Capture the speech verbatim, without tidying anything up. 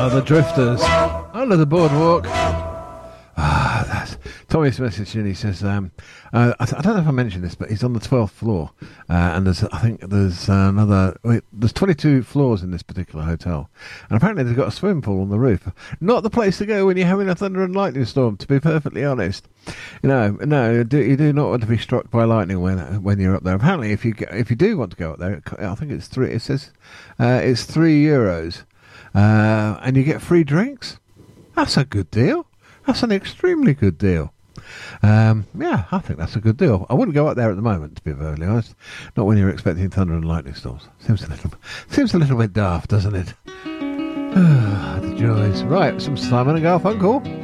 are the Drifters under the boardwalk. Ah, that's Tommy's message, and he says, um, uh, I, th- I don't know if I mentioned this, but he's on the twelfth floor, uh, and there's, I think there's uh, another, wait, there's twenty-two floors in this particular hotel, and apparently they've got a swimming pool on the roof. Not the place to go when you're having a thunder and lightning storm, to be perfectly honest. You know, no, you do, you do not want to be struck by lightning when when you're up there. Apparently, if you if you do want to go up there, I think it's three. It says uh, it's three euros, uh, and you get free drinks. That's a good deal. That's an extremely good deal. Um, yeah, I think that's a good deal. I wouldn't go up there at the moment, to be perfectly honest. Not when you're expecting thunder and lightning storms. Seems a little, seems a little bit daft, doesn't it? The joys. Right, some Simon and Garfunkel.